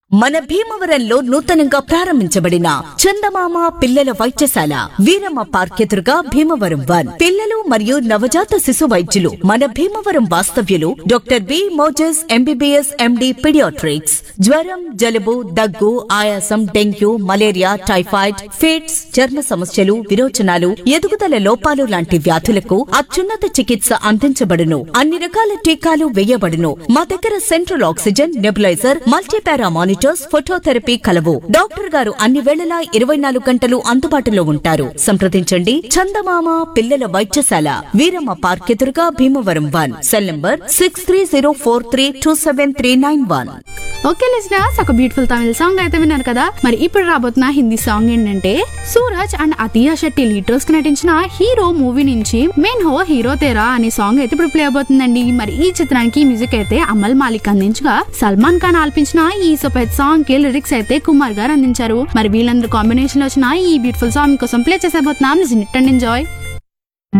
మన భీమవరంలో నూతనంగా ప్రారంభించబడిన చందమామ పిల్లల వైద్యశాల వీరమ్మ పార్క్ ఎదురుగా భీమవరం 1 పిల్లలు మరియు నవజాత శిశు వైద్యులు మన భీమవరం వాస్తవ్యులు doctor B Moses MBBS MD paediatrics. జ్వరం, జలుబు, దగ్గు, ఆయాసం, డెంగ్యూ, మలేరియా, టైఫాయిడ్, ఫిట్స్, చర్మ సమస్యలు, విరోచనాలు, ఎదుగుదల లోపాలు లాంటి వ్యాధులకు అత్యున్నత చికిత్స అందించబడును. అన్ని రకాల టీకాలు వేయబడును. మా దగ్గర central oxygen, nebuliser, multipara monitors, phototherapy కలవు. డాక్టర్ గారు అన్ని వేళలా 24 గంటలు అందుబాటులో ఉంటారు. సంప్రదించండి. చందమామ పిల్లల వైద్యశాల వీరమ్మ పార్క్ ఎదురుగా Bhimavaram 1. Cell number 6304327391. Okay listeners, ఒక బ్యూటిఫుల్ తమిళ సాంగ్ అయితే విన్నారు కదా. మరి ఇప్పుడు రాబోతున్న హిందీ సాంగ్ ఏంటంటే సూరజ్ అండ్ అతియా శెట్టి లీడర్స్ కి నటించిన హీరో మూవీ నుంచి మెయిన్ హో హీరో తేరా అనే సాంగ్ అయితే ఇప్పుడు ప్లే అవబోతుందండి. మరి ఈ చిత్రానికి మ్యూజిక్ అయితే అమల్ మాలిక్ అందించగా సల్మాన్ ఖాన్ ఆల్పించిన ఈ సూపర్ సాంగ్ కి లిరిక్స్ అయితే కుమార్ గారు అందించారు. మరి వీళ్ళందరూ కాంబినేషన్ లో వచ్చిన ఈ బ్యూటిఫుల్ సాంగ్ కోసం play చేసేబోతున్నాం. Listen it and enjoy.